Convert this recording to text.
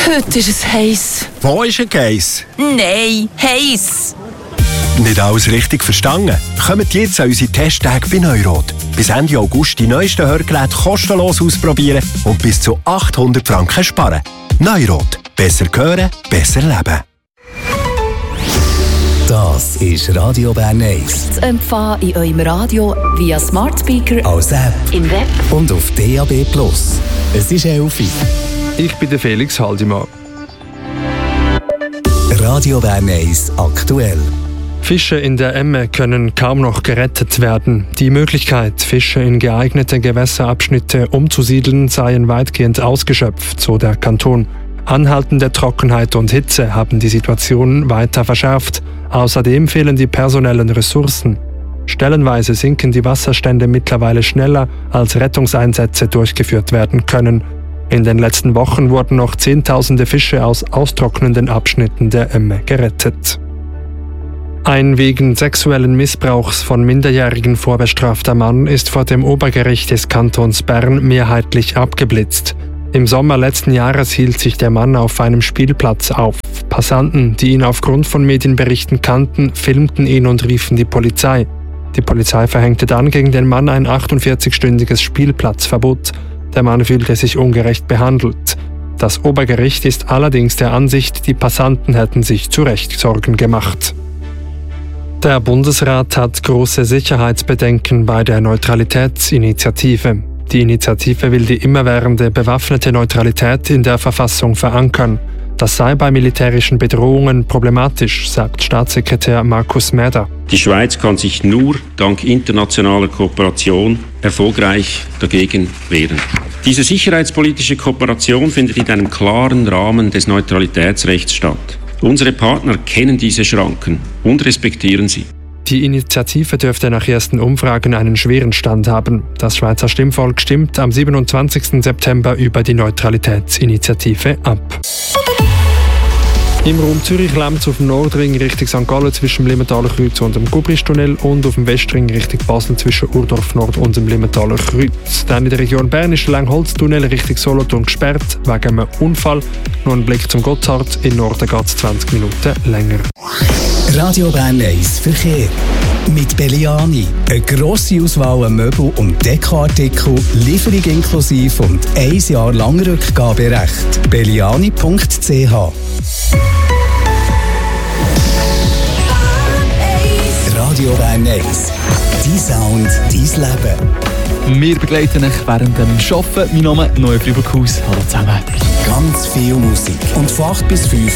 Heute ist es heiß. Wo ist ein Geiss? Nein, heiß. Nicht alles richtig verstanden? Kommt jetzt an unsere Testtage bei Neurot. Bis Ende August die neuesten Hörgeräte kostenlos ausprobieren und bis zu 800 Franken sparen. Neurot. Besser hören, besser leben. Das ist Radio Bern 1. Zu empfangen in eurem Radio via Smart Speaker, als App im Web und auf DAB+. Es ist 11 Uhr. Ich bin der Felix Haldimann. Radio Bern 1 aktuell. Fische in der Emme können kaum noch gerettet werden. Die Möglichkeit, Fische in geeignete Gewässerabschnitte umzusiedeln, seien weitgehend ausgeschöpft, so der Kanton. Anhaltende Trockenheit und Hitze haben die Situation weiter verschärft. Außerdem fehlen die personellen Ressourcen. Stellenweise sinken die Wasserstände mittlerweile schneller, als Rettungseinsätze durchgeführt werden können. In den letzten Wochen wurden noch Zehntausende Fische aus austrocknenden Abschnitten der Emme gerettet. Ein wegen sexuellen Missbrauchs von Minderjährigen vorbestrafter Mann ist vor dem Obergericht des Kantons Bern mehrheitlich abgeblitzt. Im Sommer letzten Jahres hielt sich der Mann auf einem Spielplatz auf. Passanten, die ihn aufgrund von Medienberichten kannten, filmten ihn und riefen die Polizei. Die Polizei verhängte dann gegen den Mann ein 48-stündiges Spielplatzverbot. Der Mann fühlte sich ungerecht behandelt. Das Obergericht ist allerdings der Ansicht, die Passanten hätten sich zu Recht Sorgen gemacht. Der Bundesrat hat große Sicherheitsbedenken bei der Neutralitätsinitiative. Die Initiative will die immerwährende bewaffnete Neutralität in der Verfassung verankern. Das sei bei militärischen Bedrohungen problematisch, sagt Staatssekretär Markus Mäder. Die Schweiz kann sich nur dank internationaler Kooperation erfolgreich dagegen wehren. Diese sicherheitspolitische Kooperation findet in einem klaren Rahmen des Neutralitätsrechts statt. Unsere Partner kennen diese Schranken und respektieren sie. Die Initiative dürfte nach ersten Umfragen einen schweren Stand haben. Das Schweizer Stimmvolk stimmt am 27. September über die Neutralitätsinitiative ab. Im Raum Zürich-Lemz auf dem Nordring Richtung St. Gallen zwischen dem Limmentaler Kreuz und dem Gubristunnel und auf dem Westring Richtung Basel zwischen Urdorf Nord und dem Limmentaler Kreuz. Dann in der Region Bern ist der Langholztunnel Richtung Solothurn gesperrt wegen einem Unfall. Noch ein Blick zum Gotthard. In Norden geht es 20 Minuten länger. Radio Bern 1 Verkehr. Mit Belliani. Eine grosse Auswahl an Möbel- und Dekoartikel, Lieferung inklusive und 1 Jahr lang Rückgaberecht. Belliani.ch. Radio Bern 1. Dein Sound, dein Leben. Wir begleiten euch während dem Arbeiten. Mein Name ist Noel Früberghaus. Hallo zusammen. Ganz viel Musik. Und von 8 bis 5